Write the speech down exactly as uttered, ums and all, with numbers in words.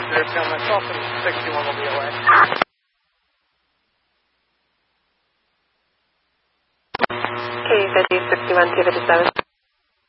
There's down myself and sixty-one will be away. K fifty, sixty-one, T fifty-seven.